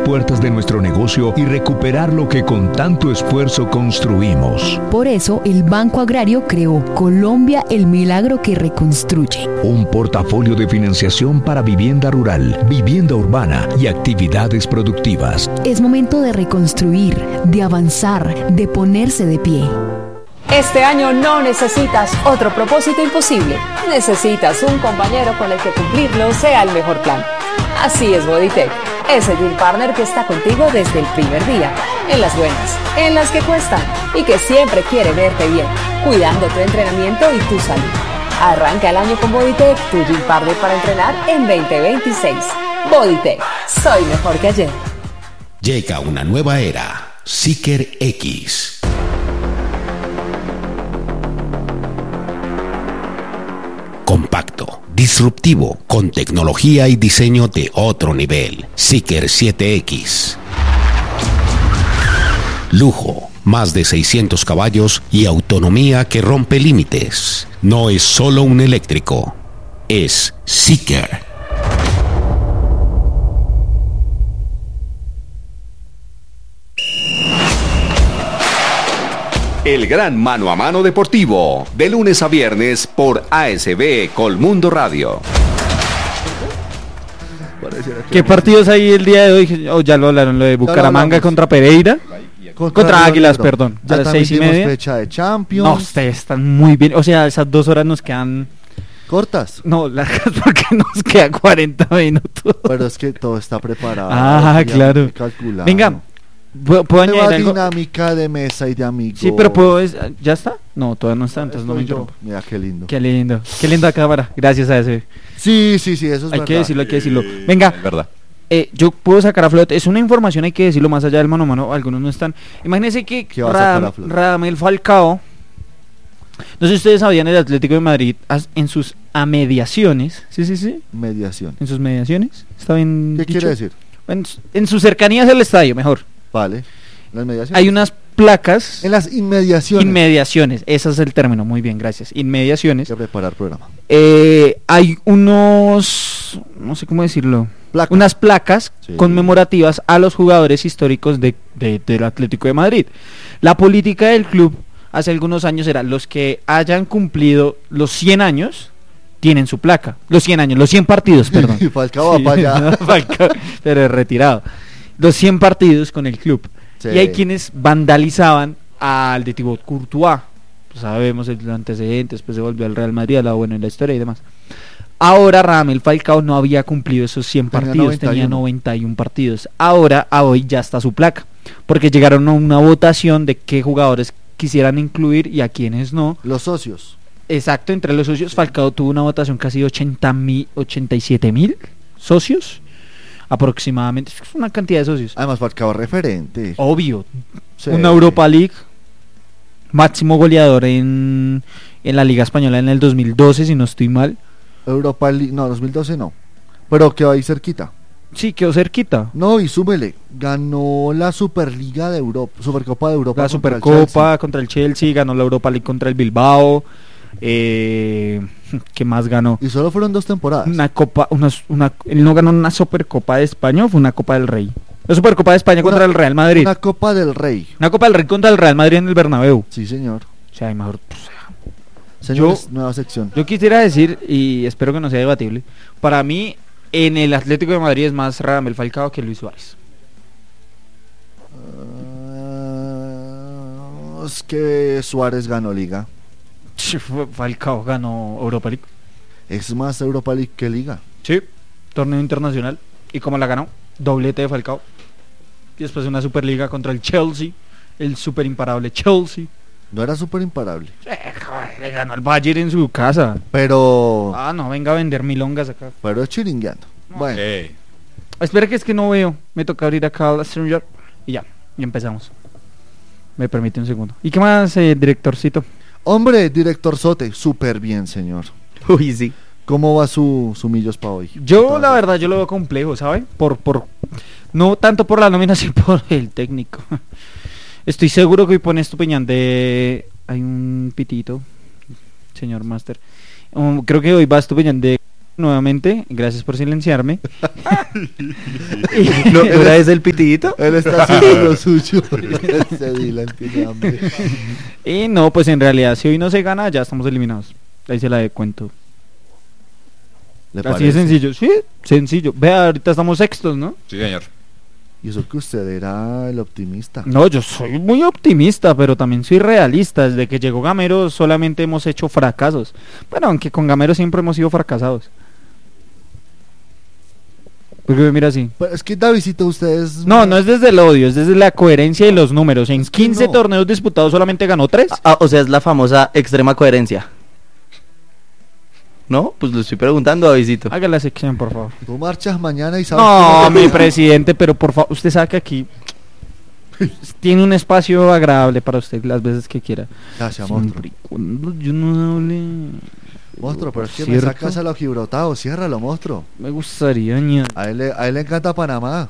puertas de nuestro negocio y recuperar lo que con tanto esfuerzo construimos. Por eso, el Banco Agrario creó Colombia, el milagro que reconstruye. Un portafolio de financiación para vivienda rural, vivienda urbana y actividades productivas. Es momento de reconstruir, de avanzar, de ponerse de pie. Este año no necesitas otro propósito imposible. Necesitas un compañero con el que cumplirlo sea el mejor plan. Así es Bodytech, ese deal partner que está contigo desde el primer día, en las buenas, en las que cuestan y que siempre quiere verte bien, cuidando tu entrenamiento y tu salud. Arranca el año con Bodytech, tu deal partner para entrenar en 2026. Bodytech, soy mejor que ayer. Llega una nueva era, Seeker X. Compacto, disruptivo, con tecnología y diseño de otro nivel. Seeker 7X. Lujo, más de 600 caballos y autonomía que rompe límites. No es solo un eléctrico, es Seeker. El gran mano a mano deportivo, de lunes a viernes por ASB Colmundo Radio. ¿Qué partidos hay el día de hoy? Oh, ya lo hablaron, lo de Bucaramanga contra Pereira. Contra Águilas, perdón. Ya a las 6:30. Fecha de Champions. No, ustedes están muy bien. O sea, esas 2 horas nos quedan... ¿Cortas? No, largas porque nos quedan 40 minutos. Pero es que todo está preparado. Claro. Calculado. Venga. ¿Puedo añadir algo? Dinámica de mesa y de amigos. Sí, pero puedo... ¿Ya está? No, todavía no está, entonces no me interrumpo. Mira, qué lindo. Qué lindo. Qué linda cámara. Gracias a ese. Sí, eso es verdad. Hay que decirlo. Venga. Es verdad. Yo puedo sacar a flote. Es una información, hay que decirlo, más allá del mano a mano. Algunos no están. Imagínense que Radamel Falcao... No sé si ustedes sabían, el Atlético de Madrid en sus mediaciones. Sí. Mediación. En sus mediaciones. ¿Está bien ¿Qué dicho? quiere decir? En sus cercanías al estadio, mejor. Vale. Las mediaciones. Hay unas placas. En las inmediaciones. Inmediaciones, ese es el término, muy bien, gracias. Inmediaciones. Hay que preparar programa. Hay unos, no sé cómo decirlo, unas placas sí, conmemorativas a los jugadores históricos del Atlético de Madrid. La política del club hace algunos años era: los que hayan cumplido los 100 años tienen su placa. Los 100 partidos, perdón. Falcao va para allá. Falcao, pero retirado. Los 100 partidos con el club. Sí. Y hay quienes vandalizaban al de Thibaut Courtois. Pues sabemos el antecedente, después se volvió al Real Madrid, al lado bueno en la historia y demás. Ahora Radamel Falcao no había cumplido esos 100 partidos, tenía 91 partidos. Ahora, a hoy ya está su placa, porque llegaron a una votación de qué jugadores quisieran incluir y a quienes no. Los socios. Exacto, entre los socios Falcao tuvo una votación casi de 87,000 socios aproximadamente. Es una cantidad de socios. Además Falcao es referente. Obvio. Sí. Una Europa League, máximo goleador en la Liga Española en el 2012, si no estoy mal. Europa League, no, 2012 no. Pero quedó ahí cerquita. Sí, quedó cerquita. No, y súbele, ganó la Superliga de Europa, Supercopa de Europa. La Supercopa contra el Chelsea, ganó la Europa League contra el Bilbao. ¿Qué más ganó? Y solo fueron 2 temporadas. Él no ganó una Supercopa de España, o fue una Copa del Rey. La Supercopa de España contra el Real Madrid. Una Copa del Rey. Una Copa del Rey contra el Real Madrid en el Bernabéu. Sí, señor. O sea, mejor. Señores, nueva sección. Yo quisiera decir, y espero que no sea debatible, para mí en el Atlético de Madrid es más Radamel Falcao que Luis Suárez. Es que Suárez ganó Liga. Falcao ganó Europa League. Es más Europa League que Liga. Sí, torneo internacional. ¿Y cómo la ganó? Doblete de Falcao. Y después una Superliga contra el Chelsea, el super imparable Chelsea. No era súper imparable. Le ganó al Bayern en su casa. Pero... no, venga a vender milongas acá. Pero es chiringueando. Bueno. Espera que es que no veo. Me toca abrir acá la Stranger. Y ya empezamos. Me permite un segundo. ¿Y qué más, directorcito? Hombre, director Sote, súper bien, señor. Uy, sí. ¿Cómo va su Millos para hoy? Yo, la verdad, yo lo veo complejo, ¿sabe? No tanto por la nómina, sino por el técnico. Estoy seguro que hoy pone Estupiñán de... Hay un pitito, señor Master. Creo que hoy va Estupiñán de nuevamente, gracias por silenciarme. ¿No era ese el pitidito? Él está haciendo lo suyo. Ese Dylan tiene hambre. Y no, pues en realidad, si hoy no se gana, ya estamos eliminados. Ahí se la de cuento. ¿Le Así parece? de sencillo, sí, sencillo. Vea, ahorita estamos sextos, ¿no? Sí, señor. Y eso que usted era el optimista. No, yo soy muy optimista, pero también soy realista. Desde que llegó Gamero solamente hemos hecho fracasos. Bueno, aunque con Gamero siempre hemos sido fracasados. Porque me mira así. Pero es que Davidito, ustedes... No, no es desde el odio, es desde la coherencia y los números. En 15 no. torneos disputados solamente ganó 3. O sea, es la famosa extrema coherencia. ¿No? Pues lo estoy preguntando, Davidito. Haga la sección, por favor. Tú marchas mañana y sabes... No, que mi presidente, pero por favor, usted sabe que aquí tiene un espacio agradable para usted las veces que quiera. Gracias, monstruo. Siempre y cuando yo no hable... Monstruo, pero es que me ¿Cierto? sacas a lo gibrotado. Ciérralo, monstruo. Me gustaría, ña. A él le encanta Panamá.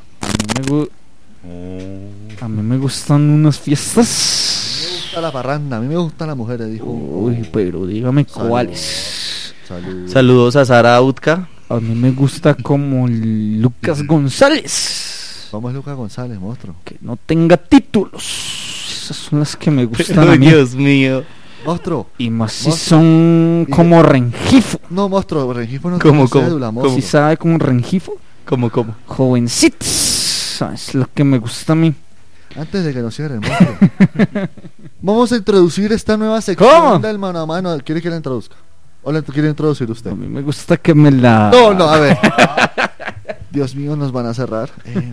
A mí me gustan unas fiestas. Me gusta la parranda, a mí me gustan las mujeres, dijo. Uy, pero dígame Salud. cuáles. Salud. Saludos a Sara Utka. A mí me gusta como Lucas González. ¿Cómo es Lucas González, monstruo? Que no tenga títulos. Esas son las que me gustan a Ay, mí. Dios mío. Monstruo. Y más si Monstruo. son como Rengifo. No, monstruo, Rengifo no ¿Cómo, tiene cómo? cédula, ¿Cómo? ¿Sí monstruo. sabe como Rengifo? ¿Cómo? Jovencitos. Es lo que me gusta a mí. Antes de que nos cierren, monstruo. Vamos a introducir esta nueva sección ¿Cómo? del mano a mano. ¿Quiere que la introduzca? ¿O la quiere introducir usted? A mí me gusta que me la... No, a ver. Dios mío, nos van a cerrar.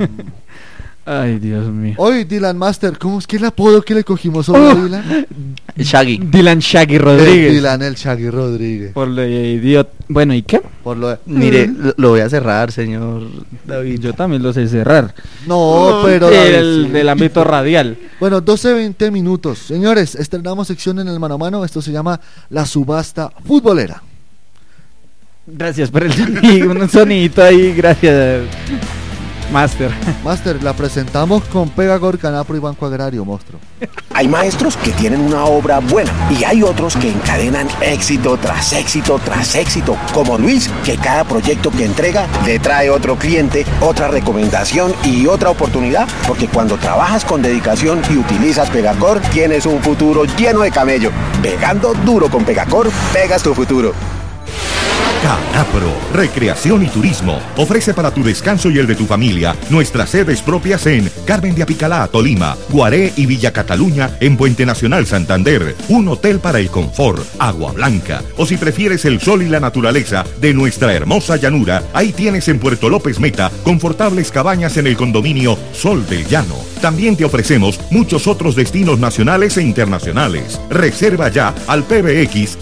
Ay, Dios mío. Hoy, Dylan Master, ¿cómo es que el apodo que le cogimos sobre Dylan? Shaggy. Dylan Shaggy Rodríguez. Dylan el Shaggy Rodríguez. Por lo de idiota. Bueno, ¿y qué? Por lo de... Mire, lo voy a cerrar, señor David. Yo también lo sé cerrar. No, pero... David, sí. Del ámbito radial. Bueno, 12:20 minutos. Señores, estrenamos sección en el mano a mano. Esto se llama La Subasta Futbolera. Gracias por el sonido. Un sonidito ahí, gracias, Master. Master, la presentamos con Pegagor, Canapro y Banco Agrario, monstruo. Hay maestros que tienen una obra buena y hay otros que encadenan éxito tras éxito tras éxito, como Luis, que cada proyecto que entrega le trae otro cliente, otra recomendación y otra oportunidad, porque cuando trabajas con dedicación y utilizas Pegacor, tienes un futuro lleno de camello. Pegando duro con Pegacor, pegas tu futuro. Canapro, Recreación y Turismo, ofrece para tu descanso y el de tu familia nuestras sedes propias en Carmen de Apicalá, Tolima, Guaré y Villa Cataluña en Puente Nacional Santander, un hotel para el confort, agua blanca, o si prefieres el sol y la naturaleza de nuestra hermosa llanura, ahí tienes en Puerto López Meta confortables cabañas en el condominio Sol del Llano. También te ofrecemos muchos otros destinos nacionales e internacionales. Reserva ya al PBX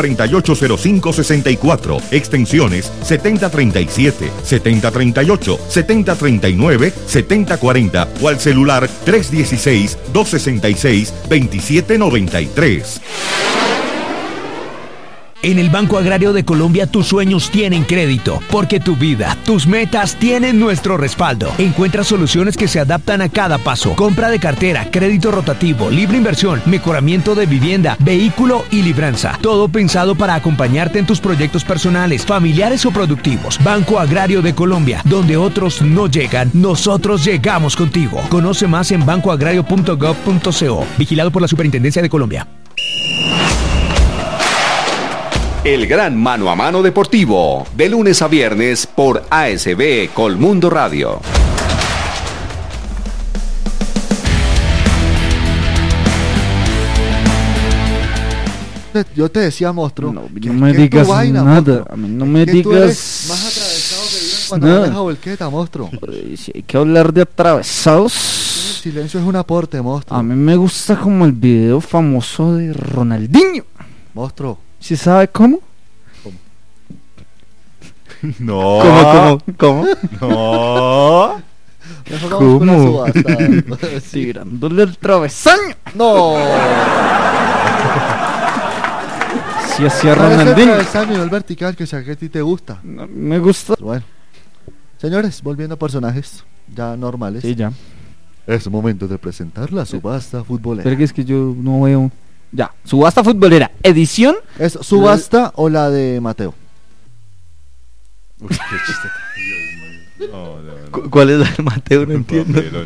3480564, extensiones 7037, 7038, 7039, 7040 o al celular 316-266-2793. En el Banco Agrario de Colombia tus sueños tienen crédito, porque tu vida, tus metas tienen nuestro respaldo. Encuentra soluciones que se adaptan a cada paso. Compra de cartera, crédito rotativo, libre inversión, mejoramiento de vivienda, vehículo y libranza. Todo pensado para acompañarte en tus proyectos personales, familiares o productivos. Banco Agrario de Colombia, donde otros no llegan, nosotros llegamos contigo. Conoce más en bancoagrario.gov.co. Vigilado por la Superintendencia de Colombia. El gran mano a mano deportivo, de lunes a viernes por ASB Colmundo Radio. Yo te decía, monstruo, No me digas nada. A mí no me que tú eres digas más atravesado que Dylan cuando nada. maneja volqueta, monstruo. Si hay que hablar de atravesados. El silencio es un aporte, monstruo. A mí me gusta como el video famoso de Ronaldinho. Monstruo. ¿Sí sabe cómo? No. ¿Cómo? No. Mejor vamos con la ¿Cómo? subasta. Sí. Tirándole el travesaño. No. Sí, hacía ¿Cuál es el Ronaldinho. travesaño y el vertical que sea que a ti te gusta? No, me gusta. Bueno. Señores, volviendo a personajes ya normales. Sí, ya. Es momento de presentar la subasta futbolera. Pero que es que yo no veo. Ya, subasta futbolera. Edición. ¿Es subasta o la de Mateo? Uy, qué chiste. Dios mío. No. ¿Cuál es la de Mateo? No entiendo.